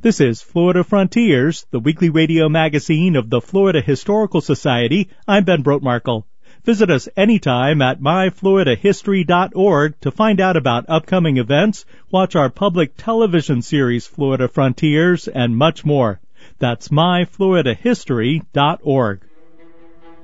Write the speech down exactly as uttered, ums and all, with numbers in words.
This is Florida Frontiers, the weekly radio magazine of the Florida Historical Society. I'm Ben Brotmarkle. Visit us anytime at my florida history dot org to find out about upcoming events, watch our public television series Florida Frontiers, and much more. That's my florida history dot org.